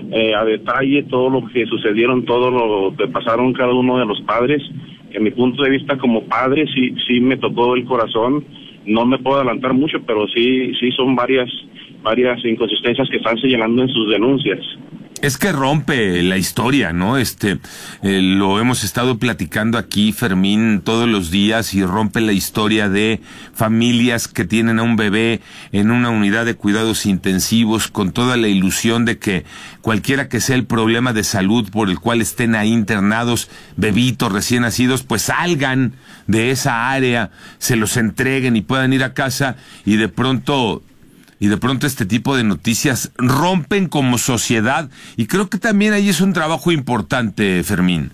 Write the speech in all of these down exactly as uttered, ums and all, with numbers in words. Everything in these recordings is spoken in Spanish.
eh, a detalle todo lo que sucedieron, todo lo que pasaron cada uno de los padres. En mi punto de vista como padre sí, sí me tocó el corazón. No me puedo adelantar mucho, pero sí, sí son varias, varias inconsistencias que están señalando en sus denuncias. Es que rompe la historia, ¿no? Este, eh, lo hemos estado platicando aquí, Fermín, todos los días, y rompe la historia de familias que tienen a un bebé en una unidad de cuidados intensivos con toda la ilusión de que cualquiera que sea el problema de salud por el cual estén ahí internados, bebitos recién nacidos, pues salgan de esa área, se los entreguen y puedan ir a casa, y de pronto... Y de pronto este tipo de noticias rompen como sociedad, y creo que también ahí es un trabajo importante, Fermín.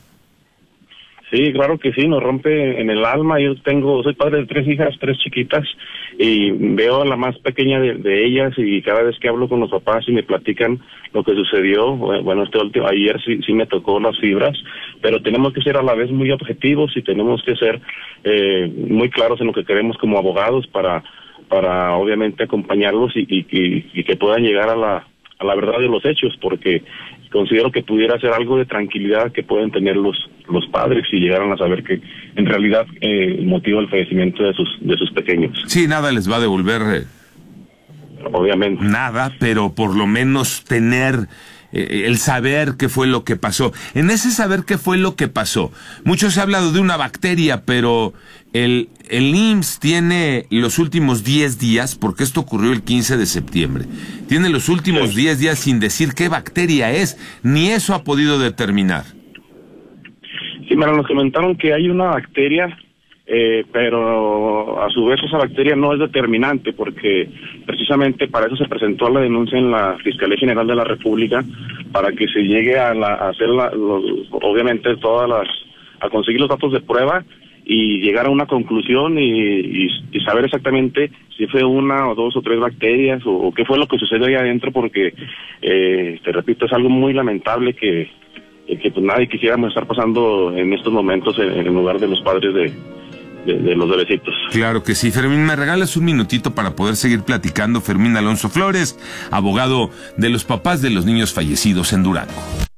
Sí, claro que sí, nos rompe en el alma. Yo tengo, soy padre de tres hijas, tres chiquitas, y veo a la más pequeña de, de ellas, y cada vez que hablo con los papás y me platican lo que sucedió, bueno, este último, ayer sí, sí me tocó las fibras, pero tenemos que ser a la vez muy objetivos y tenemos que ser eh, muy claros en lo que queremos como abogados para para obviamente acompañarlos y, y, y, y que puedan llegar a la a la verdad de los hechos, porque considero que pudiera ser algo de tranquilidad que pueden tener los los padres si llegaran a saber que en realidad eh, motiva el fallecimiento de sus de sus pequeños. Sí, nada les va a devolver eh, obviamente nada, pero por lo menos tener eh, el saber qué fue lo que pasó. En ese saber qué fue lo que pasó, mucho se ha hablado de una bacteria, pero el el I M S S tiene los últimos diez días, porque esto ocurrió el quince de septiembre, tiene los últimos diez días sin decir qué bacteria es, ni eso ha podido determinar. Sí, me nos comentaron que hay una bacteria, eh, pero a su vez esa bacteria no es determinante, porque precisamente para eso se presentó la denuncia en la Fiscalía General de la República, para que se llegue a, la, a hacer la, los, obviamente todas las, a conseguir los datos de prueba y llegar a una conclusión y, y, y saber exactamente si fue una o dos o tres bacterias o, o qué fue lo que sucedió ahí adentro, porque eh, te repito, es algo muy lamentable que, que pues nadie quisiéramos estar pasando en estos momentos en, en lugar de los padres de, de, de los bebecitos. Claro que sí. Fermín, ¿me regalas un minutito para poder seguir platicando? Fermín Alonso Flores, abogado de los papás de los niños fallecidos en Durango.